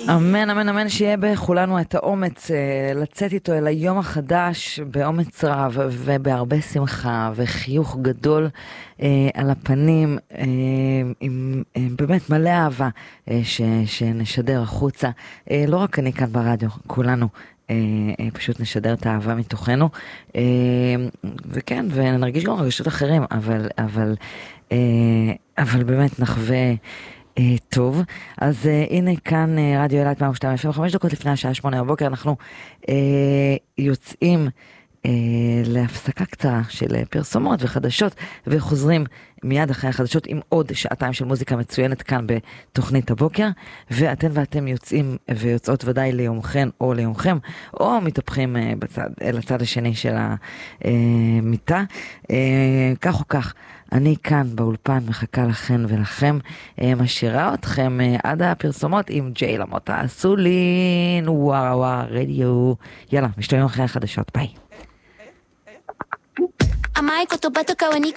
אמן, אמן, אמן, שיהיה בכולנו את האומץ לצאת איתו אל היום החדש באומץ רב ובהרבה שמחה וחיוך גדול על הפנים, עם באמת מלא אהבה שנשדר החוצה. לא רק אני כאן ברדיו, כולנו פשוט נשדר את האהבה מתוכנו, וכן, ונרגיש גם רגשות אחרים, אבל באמת נחווה טוב. אז הנה כאן רדיו אילת 102 5 דקות לפני השעה 8 בבוקר, אנחנו יוצאים להפסקה קצרה של פרסומות וחדשות, וחוזרים מיד אחרי החדשות עם עוד שעתיים של מוזיקה מצוינת כאן בתוכנית הבוקר, ואתן ואתם יוצאים ויוצאות ודאי ליומכן או ליומכם, או מתהפכים לצד השני של המיטה. כך או כך, אני כאן באולפן מחכה לכן ולכם, משאירה אתכם עד הפרסומות עם ג'יי למוטה סולין, וואו וואו רדיו. יאללה, משתמעים אחרי החדשות, ביי. Amai, koto pato kawani